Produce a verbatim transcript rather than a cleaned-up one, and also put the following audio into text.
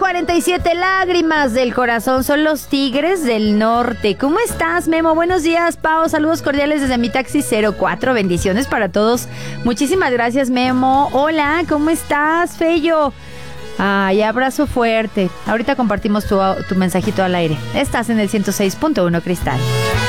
cuarenta y siete, lágrimas del corazón, son los Tigres del Norte. ¿Cómo estás, Memo? Buenos días, Pao. Saludos cordiales desde mi taxi cero cuatro. Bendiciones para todos. Muchísimas gracias, Memo. Hola, ¿cómo estás, Feyo? Ay, abrazo fuerte. Ahorita compartimos tu, tu mensajito al aire. Estás en el ciento seis punto uno Cristal.